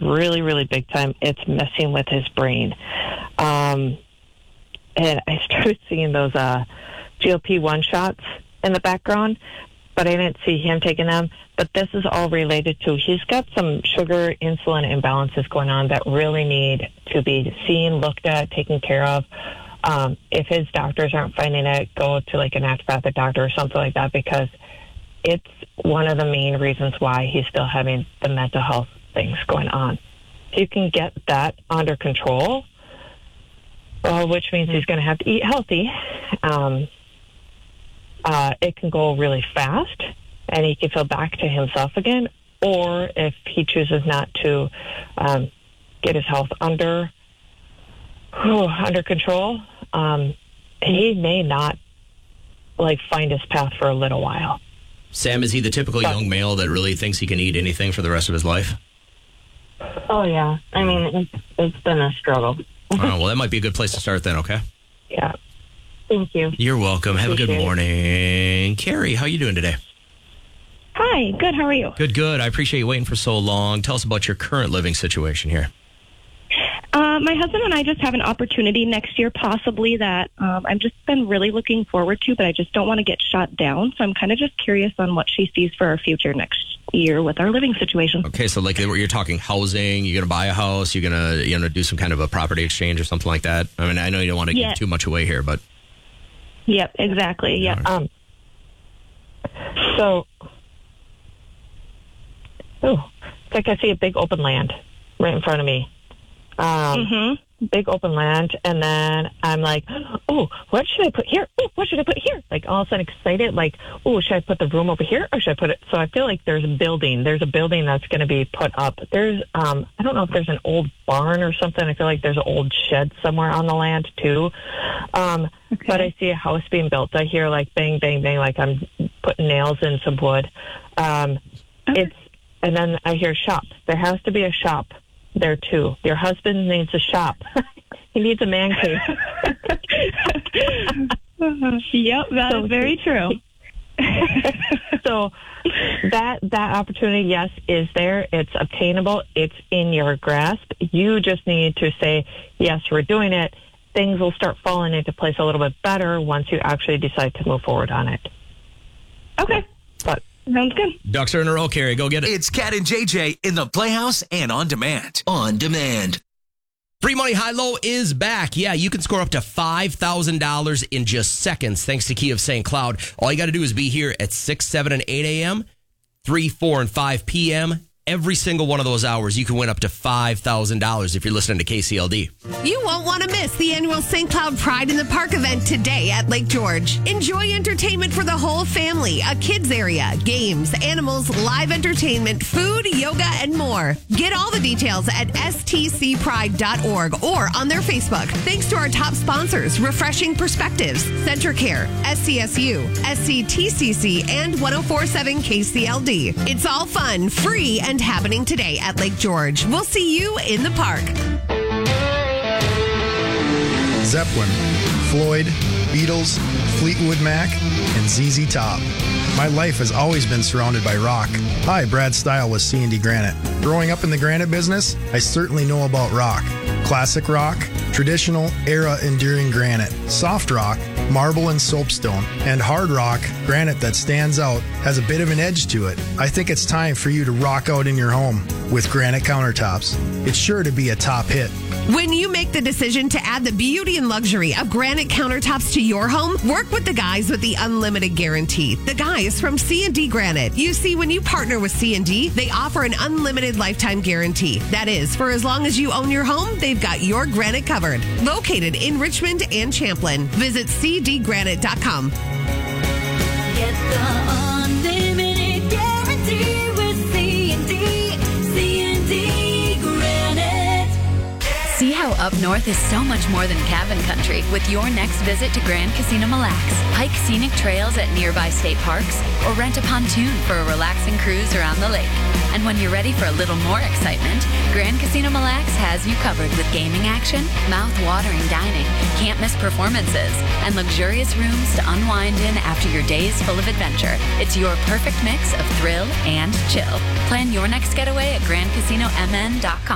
really, really big time. It's messing with his brain. And I started seeing those GLP-1 shots in the background, but I didn't see him taking them. But this is all related to, he's got some sugar insulin imbalances going on that really need to be seen, looked at, taken care of. If his doctors aren't finding it, go to like a naturopathic doctor or something like that, because it's one of the main reasons why he's still having the mental health things going on. If you can get that under control, which means he's going to have to eat healthy, it can go really fast and he can feel back to himself again. Or if he chooses not to get his health under control, he may not find his path for a little while. Sam, is he the typical young male that really thinks he can eat anything for the rest of his life? Oh, yeah. I mean, it's been a struggle. Oh, well, that might be a good place to start then, okay? Yeah. Thank you. You're welcome. Have a good morning. Carrie, how you doing today? Hi. Good. How are you? Good. I appreciate you waiting for so long. Tell us about your current living situation here. My husband and I just have an opportunity next year, possibly, that I've just been really looking forward to, but I just don't want to get shot down. So I'm kind of just curious on what she sees for our future next year with our living situation. Okay, so you're talking housing, you're going to buy a house, you're going to do some kind of a property exchange or something like that? I mean, I know you don't want to give too much away here, but... Yep, exactly. Yep. Right. It's like I see a big open land right in front of me. Big open land, and then I'm like, oh, what should I put here? Oh, what should I put here? Like, all of a sudden excited, like, oh, should I put the room over here, or should I put it? So I feel like there's a building that's going to be put up. There's, I don't know if there's an old barn or something. I feel like there's an old shed somewhere on the land, too. But I see a house being built. I hear, like, bang, bang, bang, like I'm putting nails in some wood. And then I hear shop. There has to be a shop there too. Your husband needs a shop. He needs a man cave. Yep, that is very true. So that opportunity, yes, is there. It's obtainable. It's in your grasp. You just need to say, yes, we're doing it. Things will start falling into place a little bit better once you actually decide to move forward on it. Okay. But sounds good. Ducks are in a row, Carrie. Go get it. It's Cat and JJ in the Playhouse and on demand. On demand. Free Money High Low is back. Yeah, you can score up to $5,000 in just seconds thanks to Key of St. Cloud. All you got to do is be here at 6, 7, and 8 a.m., 3, 4, and 5 p.m., every single one of those hours, you can win up to $5,000 if you're listening to KCLD. You won't want to miss the annual St. Cloud Pride in the Park event today at Lake George. Enjoy entertainment for the whole family, a kids area, games, animals, live entertainment, food, yoga, and more. Get all the details at stcpride.org or on their Facebook. Thanks to our top sponsors, Refreshing Perspectives, CentraCare, SCSU, SCTCC, and 104.7 KCLD. It's all fun, free, and happening today at Lake George. We'll see you in the park. Zeppelin, Floyd, Beatles, Fleetwood Mac, and ZZ Top. My life has always been surrounded by rock. Hi, Brad Stile with C&D Granite. Growing up in the granite business, I certainly know about rock. Classic rock, traditional, era-enduring granite, soft rock, marble and soapstone, and hard rock, granite that stands out, has a bit of an edge to it. I think it's time for you to rock out in your home with granite countertops. It's sure to be a top hit. When you make the decision to add the beauty and luxury of granite countertops to your home, work with the guys with the unlimited guarantee. The guys from C&D Granite. You see, when you partner with C&D, they offer an unlimited lifetime guarantee. That is, for as long as you own your home, they've got your granite covered. Located in Richmond and Champlin. Visit cdgranite.com. Get the unlimited guarantee with C&D. C&D Granite. See how up north is so much more than cabin country with your next visit to Grand Casino Mille Lacs. Hike scenic trails at nearby state parks or rent a pontoon for a relaxing cruise around the lake. And when you're ready for a little more excitement, Grand Casino Mille Lacs has you covered with gaming action, mouth-watering dining, can't-miss performances, and luxurious rooms to unwind in after your days full of adventure. It's your perfect mix of thrill and chill. Plan your next getaway at GrandCasinoMN.com.